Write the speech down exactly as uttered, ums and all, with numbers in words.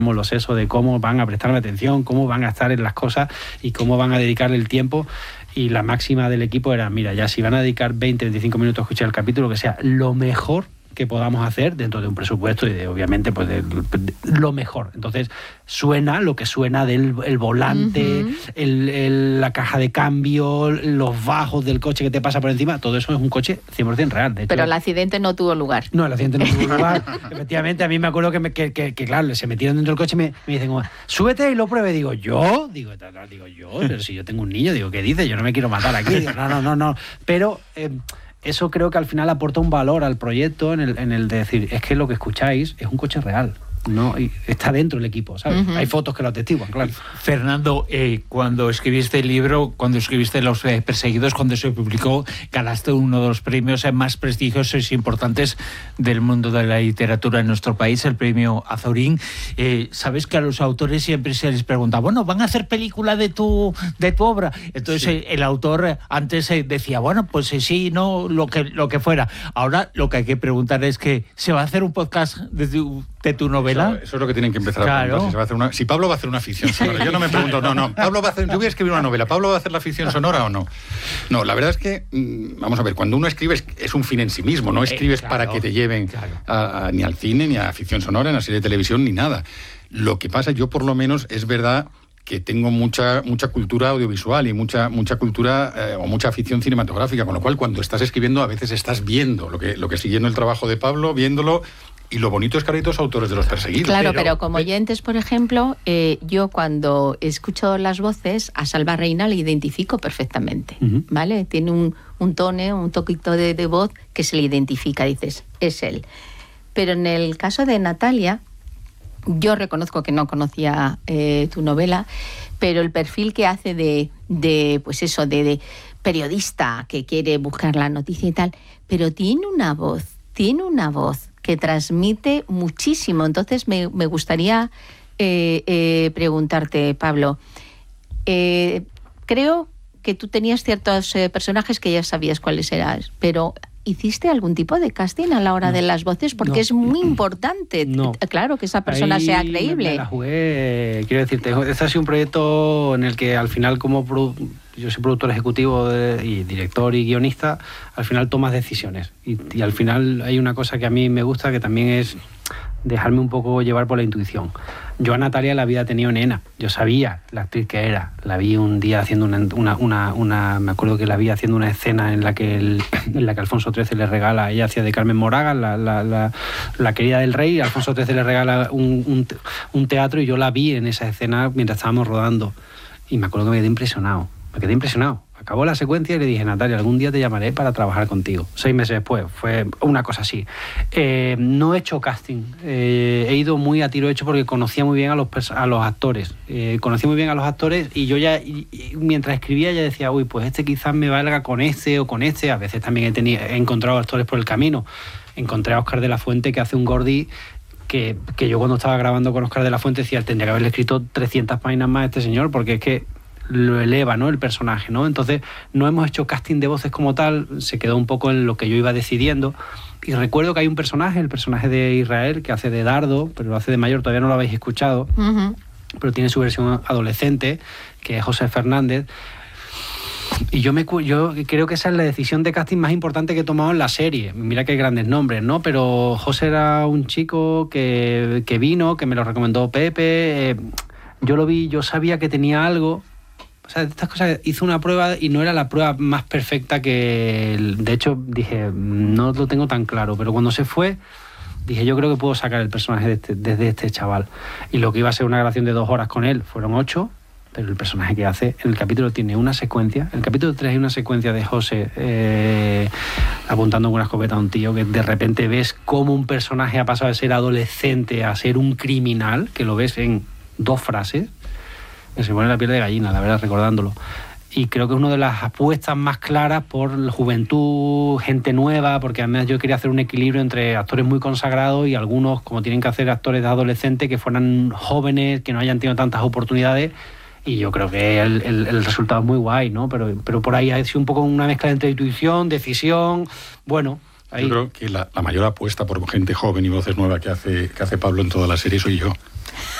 los sesos de cómo van a prestarme atención, cómo van a estar en las cosas y cómo van a dedicarle el tiempo. Y la máxima del equipo era, mira, ya si van a dedicar veinte, veinticinco minutos a escuchar el capítulo, que sea lo mejor que podamos hacer dentro de un presupuesto y de, obviamente, pues de, de, de lo mejor. Entonces, suena lo que suena del el volante, uh-huh. el, el, la caja de cambio, los bajos del coche que te pasa por encima, todo eso es un coche cien por ciento real. De hecho, pero el accidente no tuvo lugar. No, el accidente no tuvo lugar. Efectivamente, a mí me acuerdo que, me, que, que, que, claro, se metieron dentro del coche y me, me dicen, súbete y lo pruebe. Digo, ¿yo? Digo, digo, yo, pero si yo tengo un niño, digo, ¿qué dices? Yo no me quiero matar aquí. Digo, no, no, no, no. Pero... Eh, eso creo que al final aporta un valor al proyecto en el, en el de decir, es que lo que escucháis es un coche real. No, y está dentro del equipo, ¿sabes? Uh-huh. Hay fotos que lo atestiguan, claro. Fernando, eh, cuando escribiste el libro, cuando escribiste Los eh, Perseguidos, cuando se publicó, ganaste uno de los premios eh, más prestigiosos e importantes del mundo de la literatura en nuestro país, el premio Azorín. Eh, Sabes que a los autores siempre se les pregunta, bueno, ¿van a hacer película de tu, de tu obra? Entonces sí. eh, el autor antes eh, decía, bueno, pues eh, sí, no, lo que, lo que fuera. Ahora lo que hay que preguntar es que, ¿se va a hacer un podcast de tu, de tu novela? Eso, eso es lo que tienen que empezar claro. a preguntar. Si, se va a hacer una, si Pablo va a hacer una ficción sonora. Yo no me pregunto, no, no. Pablo va a hacer, yo voy a escribir una novela. ¿Pablo va a hacer la ficción sonora o no? No, la verdad es que, vamos a ver, cuando uno escribe es, es un fin en sí mismo. No escribes eh, claro, para que te lleven claro. a, a, ni al cine, ni a ficción sonora, ni a serie de televisión, ni nada. Lo que pasa, yo por lo menos, es verdad que tengo mucha mucha cultura audiovisual y mucha mucha cultura eh, o mucha afición cinematográfica, con lo cual cuando estás escribiendo a veces estás viendo lo que, lo que siguiendo el trabajo de Pablo, viéndolo. Y lo bonito es que hay dos autores de Los Perseguidos. Claro, pero, pero como oyentes, por ejemplo, eh, yo cuando escucho las voces, a Salva Reina le identifico perfectamente, uh-huh. ¿vale? Tiene un, un tono, un toquito de, de voz que se le identifica, dices, es él. Pero en el caso de Natalia, yo reconozco que no conocía eh, tu novela, pero el perfil que hace de, de pues eso, de, de periodista que quiere buscar la noticia y tal, pero tiene una voz, tiene una voz que transmite muchísimo. Entonces me, me gustaría eh, eh, preguntarte, Pablo, eh, creo que tú tenías ciertos eh, personajes que ya sabías cuáles eran, pero ¿hiciste algún tipo de casting a la hora no, de las voces? Porque no, es muy importante, no. claro, que esa persona Ahí sea creíble. Me la jugué, quiero decirte, este ha sido un proyecto en el que al final como produ- yo soy productor ejecutivo de, y director y guionista, al final tomas decisiones y, y al final hay una cosa que a mí me gusta que también es dejarme un poco llevar por la intuición. Yo a Natalia la había tenido nena, yo sabía la actriz que era, la vi un día haciendo una, una, una, una me acuerdo que la vi haciendo una escena en la que el, en la que Alfonso trece le regala, ella hacía de Carmen Moraga, la, la, la, la querida del rey, y Alfonso trece le regala un, un, un teatro y yo la vi en esa escena mientras estábamos rodando y me acuerdo que me quedé impresionado, me quedé impresionado. Acabó la secuencia y le dije, Natalia, algún día te llamaré para trabajar contigo. Seis meses después, fue una cosa así. Eh, no he hecho casting, eh, he ido muy a tiro hecho porque conocía muy bien a los, a los actores. Eh, conocía muy bien a los actores y yo ya, y, y mientras escribía, ya decía, uy, pues este quizás me valga con este o con este. A veces también he, tenido, he encontrado actores por el camino. Encontré a Óscar de la Fuente, que hace un Gordi, que, que yo cuando estaba grabando con Óscar de la Fuente decía, tendría que haberle escrito trescientas páginas más a este señor, porque es que lo eleva, ¿no?, el personaje, ¿no? Entonces no hemos hecho casting de voces como tal, se quedó un poco en lo que yo iba decidiendo y recuerdo que hay un personaje, el personaje de Israel, que hace de Dardo, pero lo hace de mayor, todavía no lo habéis escuchado, uh-huh. pero tiene su versión adolescente, que es José Fernández. Y yo, me, yo creo que esa es la decisión de casting más importante que he tomado en la serie. Mira que hay grandes nombres, ¿no? Pero José era un chico que, que vino, que me lo recomendó Pepe, eh, yo lo vi, yo sabía que tenía algo. O sea, estas cosas, hice una prueba y no era la prueba más perfecta que... De hecho, dije, no lo tengo tan claro, pero cuando se fue, dije, yo creo que puedo sacar el personaje de este, desde este chaval. Y lo que iba a ser una grabación de dos horas con él fueron ocho, pero el personaje que hace, en el capítulo tiene una secuencia, en el capítulo tres hay una secuencia de José eh, apuntando con una escopeta a un tío, que de repente ves cómo un personaje ha pasado de ser adolescente a ser un criminal, que lo ves en dos frases, que se pone la piel de gallina, la verdad, recordándolo. Y creo que es una de las apuestas más claras por la juventud, gente nueva, porque además yo quería hacer un equilibrio entre actores muy consagrados y algunos, como tienen que hacer actores de adolescentes, que fueran jóvenes, que no hayan tenido tantas oportunidades. Y yo creo que el, el, el resultado es muy guay, ¿no? Pero, pero por ahí ha sido un poco una mezcla entre intuición, decisión, bueno... Ahí. Yo creo que la, la mayor apuesta por gente joven y voces nuevas que hace, que hace Pablo en toda la serie soy yo.